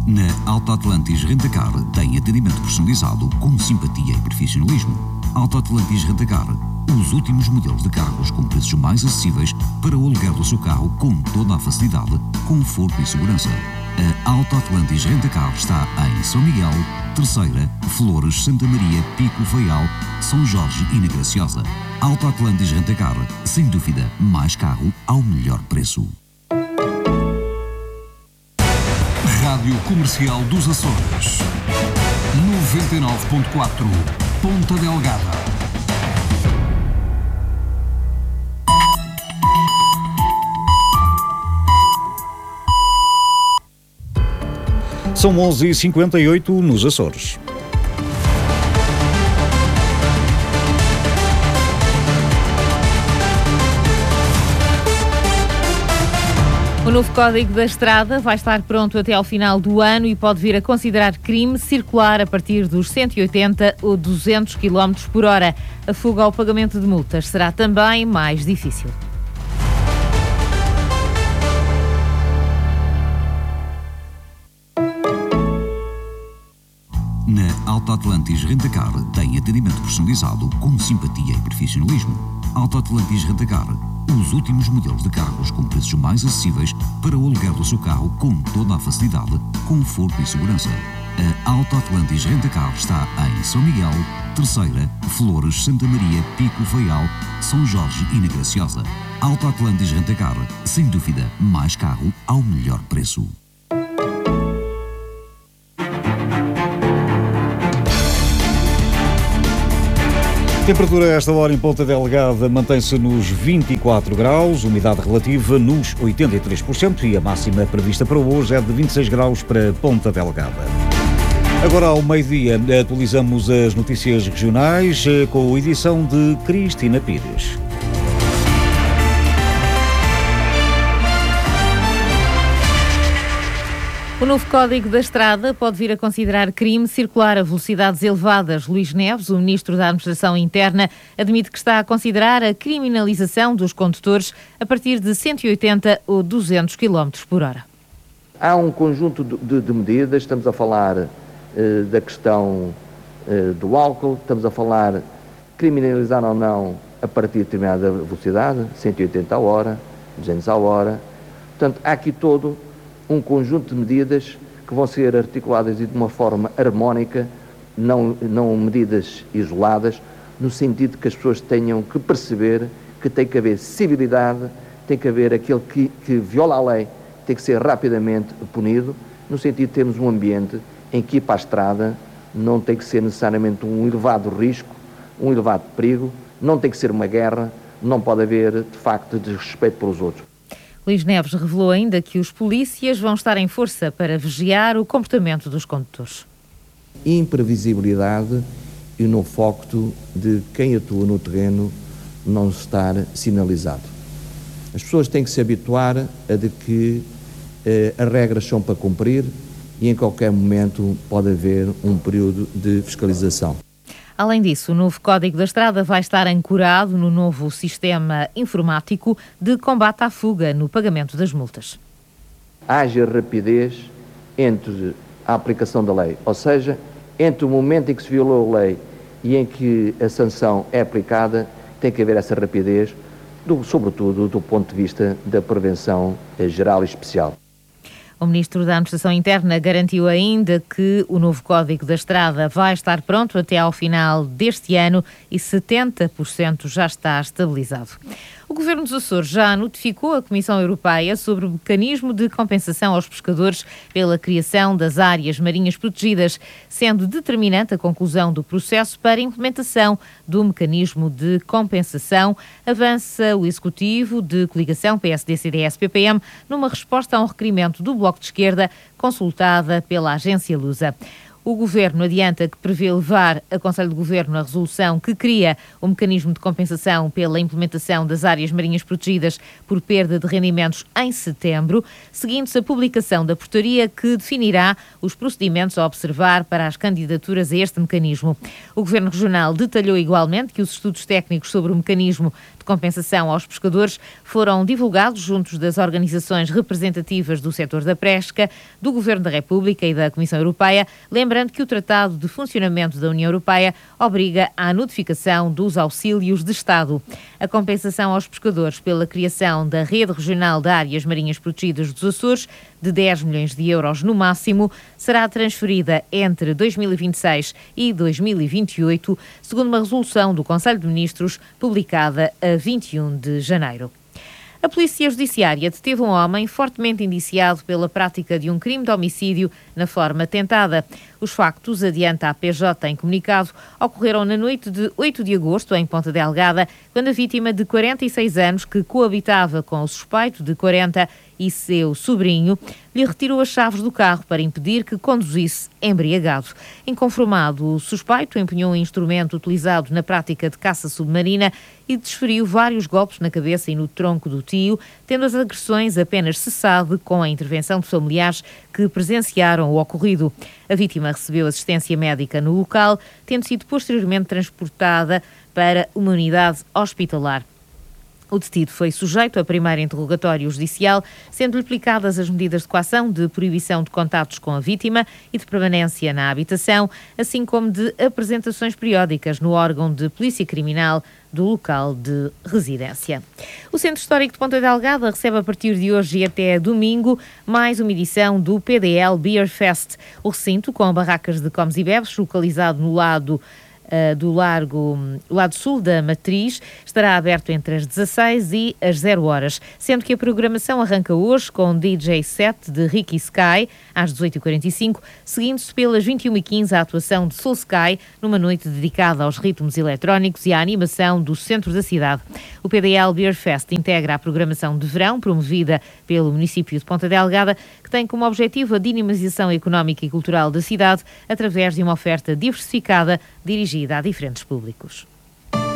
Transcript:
Na Alta Atlantis Rentacar tem atendimento personalizado com simpatia e profissionalismo. Alta Atlantis Rentacar, os últimos modelos de carros com preços mais acessíveis para o aluguer do seu carro com toda a facilidade, conforto e segurança. A Alta Atlantis Rentacar está em São Miguel, Terceira, Flores, Santa Maria, Pico, Faial, São Jorge e na Graciosa. Alta Atlantis Rentacar, sem dúvida, mais carro ao melhor preço. Rádio Comercial dos Açores, 99.4, Ponta Delgada. São 11h58 nos Açores. O novo Código da Estrada vai estar pronto até ao final do ano e pode vir a considerar crime circular a partir dos 180 ou 200 km por hora. A fuga ao pagamento de multas será também mais difícil. Na Alta Atlantis Rentacar tem atendimento personalizado com simpatia e profissionalismo. Alta Atlantis Rentacar, os últimos modelos de carros com preços mais acessíveis para o aluguer do seu carro com toda a facilidade, conforto e segurança. A Alta Atlantis Rentacar está em São Miguel, Terceira, Flores, Santa Maria, Pico, Faial, São Jorge e na Graciosa. Alta Atlantis Rentacar, sem dúvida, mais carro ao melhor preço. Temperatura a esta hora em Ponta Delgada mantém-se nos 24 graus, umidade relativa nos 83% e a máxima prevista para hoje é de 26 graus para Ponta Delgada. Agora ao meio-dia atualizamos as notícias regionais com a edição de Cristina Pires. O novo Código da Estrada pode vir a considerar crime circular a velocidades elevadas. Luís Neves, o Ministro da Administração Interna, admite que está a considerar a criminalização dos condutores a partir de 180 ou 200 km por hora. Há um conjunto de medidas, estamos a falar da questão do álcool, estamos a falar criminalizar ou não a partir de determinada velocidade, 180 a hora, 200 a hora. Portanto, há aqui todo um conjunto de medidas que vão ser articuladas de uma forma harmónica, não medidas isoladas, no sentido de que as pessoas tenham que perceber que tem que haver civilidade, tem que haver aquele que viola a lei, tem que ser rapidamente punido, no sentido de termos um ambiente em que ir para a estrada não tem que ser necessariamente um elevado risco, um elevado perigo, não tem que ser uma guerra, não pode haver, de facto, desrespeito pelos outros. Luís Neves revelou ainda que os polícias vão estar em força para vigiar o comportamento dos condutores. Imprevisibilidade e no facto de quem atua no terreno não estar sinalizado. As pessoas têm que se habituar a de que as regras são para cumprir e em qualquer momento pode haver um período de fiscalização. Além disso, o novo Código da Estrada vai estar ancorado no novo sistema informático de combate à fuga no pagamento das multas. Haja rapidez entre a aplicação da lei, ou seja, entre o momento em que se violou a lei e em que a sanção é aplicada, tem que haver essa rapidez, sobretudo do ponto de vista da prevenção geral e especial. O Ministro da Administração Interna garantiu ainda que o novo Código da Estrada vai estar pronto até ao final deste ano e 70% já está estabilizado. O Governo dos Açores já notificou a Comissão Europeia sobre o mecanismo de compensação aos pescadores pela criação das áreas marinhas protegidas, sendo determinante a conclusão do processo para a implementação do mecanismo de compensação, avança o Executivo de Coligação PSD-CDS-PPM numa resposta a um requerimento do Bloco de Esquerda consultada pela agência Lusa. O Governo adianta que prevê levar a Conselho de Governo a resolução que cria o mecanismo de compensação pela implementação das áreas marinhas protegidas por perda de rendimentos em setembro, seguindo-se a publicação da portaria que definirá os procedimentos a observar para as candidaturas a este mecanismo. O Governo Regional detalhou igualmente que os estudos técnicos sobre o mecanismo de compensação aos pescadores foram divulgados juntos das organizações representativas do setor da pesca, do Governo da República e da Comissão Europeia, lembrando que o Tratado de Funcionamento da União Europeia obriga à notificação dos auxílios de Estado. A compensação aos pescadores pela criação da Rede Regional de Áreas Marinhas Protegidas dos Açores, de 10 milhões de euros no máximo, será transferida entre 2026 e 2028, segundo uma resolução do Conselho de Ministros publicada a 21 de janeiro. A Polícia Judiciária deteve um homem fortemente indiciado pela prática de um crime de homicídio na forma tentada. Os factos, adianta a PJ em comunicado, ocorreram na noite de 8 de agosto, em Ponta Delgada, quando a vítima de 46 anos, que coabitava com o suspeito de 40 e seu sobrinho, lhe retirou as chaves do carro para impedir que conduzisse embriagado. Inconformado, o suspeito empunhou um instrumento utilizado na prática de caça submarina e desferiu vários golpes na cabeça e no tronco do tio, tendo as agressões apenas cessado com a intervenção de familiares que presenciaram o ocorrido. A vítima recebeu assistência médica no local, tendo sido posteriormente transportada para uma unidade hospitalar. O detido foi sujeito a primeiro interrogatório judicial, sendo-lhe aplicadas as medidas de coação de proibição de contatos com a vítima e de permanência na habitação, assim como de apresentações periódicas no órgão de polícia criminal do local de residência. O Centro Histórico de Ponta Delgada recebe a partir de hoje e até domingo mais uma edição do PDL Beer Fest. O recinto, com barracas de comes e bebes, localizado no lado sul da Matriz, estará aberto entre as 16 e as 0 horas, sendo que a programação arranca hoje com um DJ set de Ricky Sky às 18h45, seguindo-se pelas 21h15 a atuação de Soul Sky, numa noite dedicada aos ritmos eletrónicos e à animação do centro da cidade. O PDL Beer Fest integra a programação de verão promovida pelo município de Ponta Delgada, que tem como objetivo a dinamização económica e cultural da cidade através de uma oferta diversificada dirigida a diferentes públicos.